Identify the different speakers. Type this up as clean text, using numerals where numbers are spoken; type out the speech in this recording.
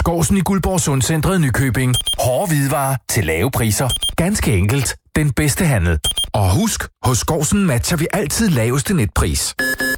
Speaker 1: Skårsen i Guldborg Sundcentret Nykøbing. Hårde hvidevarer til lave priser. Ganske enkelt den bedste handel. Og husk, hos Skårsen matcher vi altid laveste netpris.